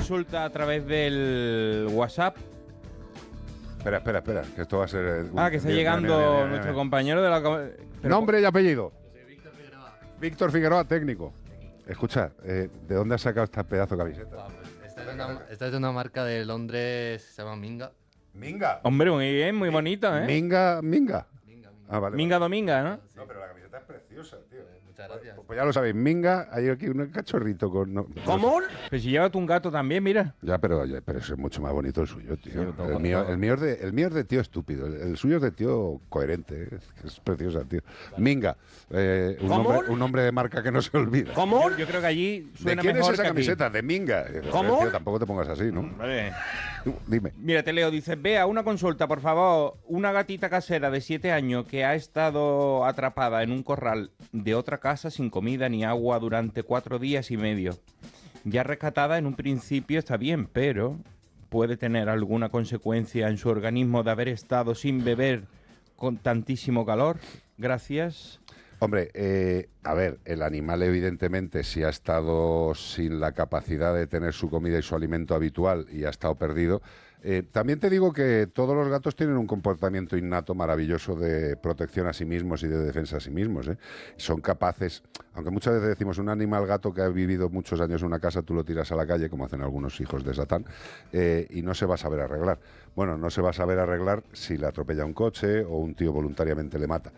consulta a través del WhatsApp. Espera, que esto va a ser... Que está llegando nuestro compañero de la... Nombre y apellido. Víctor Figueroa, técnico. Escucha, ¿de dónde has sacado esta pedazo de camiseta? Esta es de una marca de Londres, se llama Minga. Minga. Hombre, muy bien, muy bonito, ¿eh? Minga. Vale. Minga Dominga, ¿no? Sí. No, pero la camiseta es preciosa, tío. Muchas gracias. Pues ya lo sabéis, Minga, hay aquí un cachorrito con... ¿Cómo? Pero si lleva tú un gato también, mira. Ya, pero eso es mucho más bonito el suyo, tío. Sí, el mío es de tío estúpido. El suyo es de tío coherente. Es preciosa, tío. Minga. Un nombre de marca que no se olvida. ¿Cómo? Yo creo que allí suena ¿De quién mejor es esa que aquí. camiseta? De Minga. ¿Cómo? Tío, tampoco te pongas así, ¿no? Vale. Dime. Mira, te leo, dice, vea, una consulta, por favor. Una gatita casera de 7 años que ha estado atrapada en un corral de otra casa sin comida ni agua durante 4 días y medio. Ya rescatada en un principio está bien, pero puede tener alguna consecuencia en su organismo de haber estado sin beber con tantísimo calor. Gracias. Hombre, a ver, el animal evidentemente si ha estado sin la capacidad de tener su comida y su alimento habitual y ha estado perdido, también te digo que todos los gatos tienen un comportamiento innato maravilloso de protección a sí mismos y de defensa a sí mismos, ¿eh? Son capaces, aunque muchas veces decimos un animal gato que ha vivido muchos años en una casa, tú lo tiras a la calle, como hacen algunos hijos de Satán, y no se va a saber arreglar. Bueno, no se va a saber arreglar si le atropella un coche o un tío voluntariamente le mata.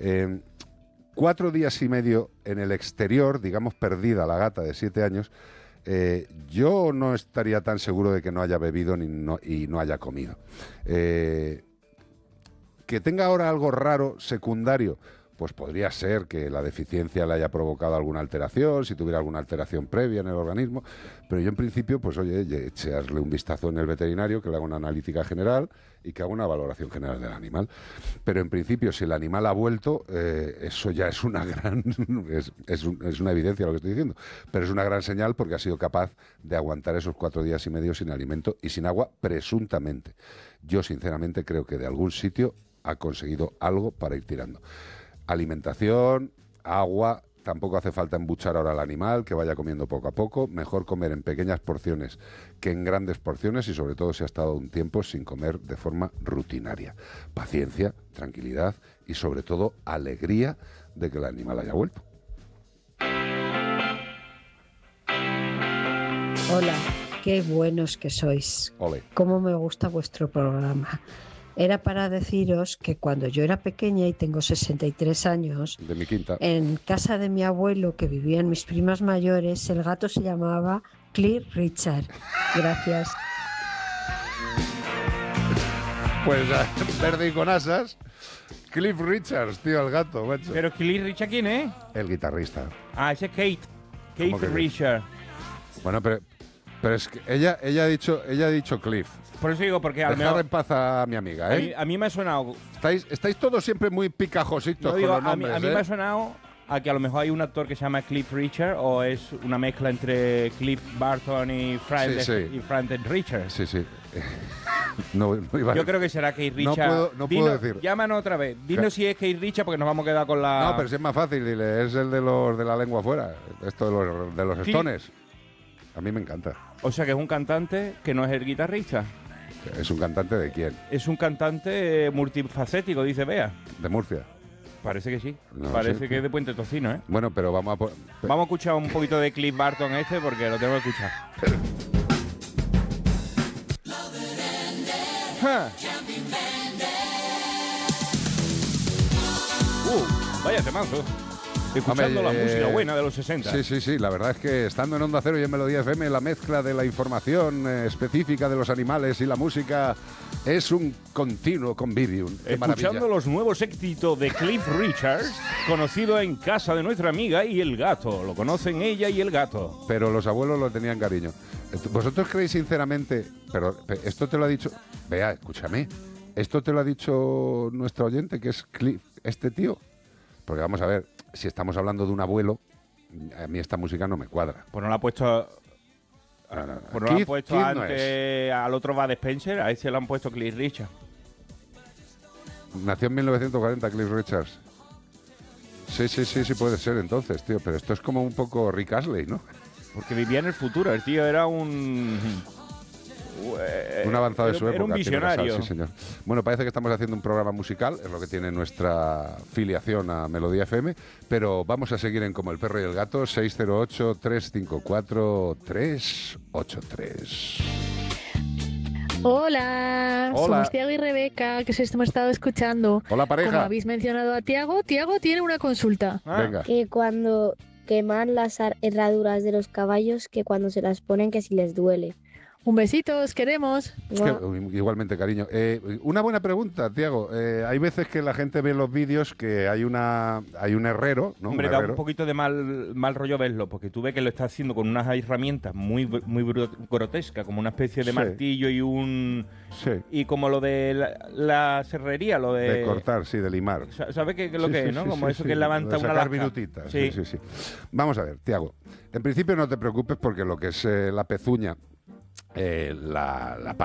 4 días y medio en el exterior, digamos perdida la gata de 7 años, yo no estaría tan seguro de que no haya bebido y no haya comido. Que tenga ahora algo raro, secundario, pues podría ser que la deficiencia le haya provocado alguna alteración, si tuviera alguna alteración previa en el organismo, pero yo en principio, pues oye, echarle un vistazo en el veterinario, que le haga una analítica general y que haga una valoración general del animal. Pero en principio, si el animal ha vuelto, eso ya es una gran... es una evidencia lo que estoy diciendo, pero es una gran señal porque ha sido capaz de aguantar esos 4 días y medio sin alimento y sin agua, presuntamente. Yo, sinceramente, creo que de algún sitio ha conseguido algo para ir tirando. Alimentación, agua, tampoco hace falta embuchar ahora al animal, que vaya comiendo poco a poco, mejor comer en pequeñas porciones que en grandes porciones y sobre todo si ha estado un tiempo sin comer de forma rutinaria. Paciencia, tranquilidad y sobre todo alegría de que el animal haya vuelto. Hola, qué buenos que sois. Ole. Cómo me gusta vuestro programa. Era para deciros que cuando yo era pequeña y tengo 63 años, De mi quinta. en casa de mi abuelo, que vivían mis primas mayores, el gato se llamaba Cliff Richard. Gracias. Pues verde y con asas, Cliff Richards, tío, el gato, macho. ¿Pero Cliff Richard quién es? El guitarrista. Ah, ese es Kate. ¿Cómo Kate que Richard. Bueno, pero es que ella ha dicho Cliff. Por eso digo, porque a lo Dejar mejor... en paz a mi amiga, ¿eh? A mí me ha sonado... Estáis todos siempre muy picajositos No, con digo, los nombres, a mí ¿eh? me ha sonado a que a lo mejor hay un actor que se llama Cliff Richard o es una mezcla entre Cliff Barton y Frank Richard. Sí, sí. No iba a Yo decir. creo que será Kate No Richard. puedo decir. Llámanos otra vez. Dinos si es Kate Richard porque nos vamos a quedar con la... No, pero si es más fácil, dile, es el de los de la lengua afuera. Esto de los Cliff. Stones. A mí me encanta. O sea que es un cantante que no es el guitarrista. ¿Es un cantante de quién? Es un cantante multifacético, dice Bea. ¿De Murcia? Parece que sí. No Parece sé. que es de Puente Tocino, ¿eh? Bueno, pero vamos a... Vamos a escuchar un poquito de Cliff Barton porque lo tengo que escuchar. Ja. Vaya temazo. Escuchando Hombre, la música buena de los 60. Sí. La verdad es que estando en Onda Cero y en Melodía FM, la mezcla de la información específica de los animales y la música es un continuo convivium. ¡Qué maravilla! Escuchando los nuevos éxitos de Cliff Richards, conocido en casa de nuestra amiga y el gato. Lo conocen ella y el gato. Pero los abuelos lo tenían cariño. ¿Vosotros creéis sinceramente, pero esto te lo ha dicho... Vea, escúchame, esto te lo ha dicho nuestro oyente, que es Cliff, este tío. Porque vamos a ver, si estamos hablando de un abuelo, a mí esta música no me cuadra. Pues no la ha puesto... Pues no lo han puesto Keith antes al otro Bud Spencer, a ese lo han puesto Cliff Richard. Nació en 1940 Cliff Richards. Sí, puede ser entonces, tío. Pero esto es como un poco Rick Astley, ¿no? Porque vivía en el futuro. El tío era un avanzado de su época. Era un visionario. Sí, señor. Bueno, parece que estamos haciendo un programa musical, es lo que tiene nuestra filiación a Melodía FM, pero vamos a seguir en Como el perro y el gato, 608-354-383. Hola, somos Tiago y Rebeca, que os hemos estado escuchando. Hola, pareja. Como habéis mencionado a Tiago, Tiago tiene una consulta. Venga. Que cuando queman las herraduras de los caballos, que cuando se las ponen, que si les duele. Un besito, os queremos. Es que, igualmente, cariño. Una buena pregunta, Tiago. Hay veces que la gente ve los vídeos que hay un herrero, ¿no? Hombre, da un poquito de mal rollo verlo, porque tú ves que lo está haciendo con unas herramientas muy grotescas, como una especie de martillo y un... Sí. Y como lo de la serrería, lo de... De cortar, sí, de limar. ¿Sabes qué es lo que es, no? Como eso que levanta una sacar lasca. minutitas. Sí. Sí. Vamos a ver, Tiago. En principio no te preocupes porque lo que es la pezuña, la